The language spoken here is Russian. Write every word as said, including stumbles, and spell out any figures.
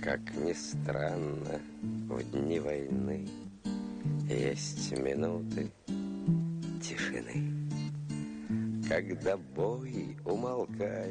Как ни странно, в дни войны есть минуты тишины, когда бой умолкает,